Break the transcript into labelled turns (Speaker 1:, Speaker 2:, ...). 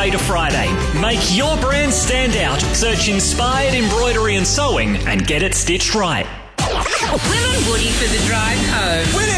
Speaker 1: Monday to Friday. Make your brand stand out. Search Inspired Embroidery and Sewing and get it stitched right.
Speaker 2: Will and Woody for the drive home.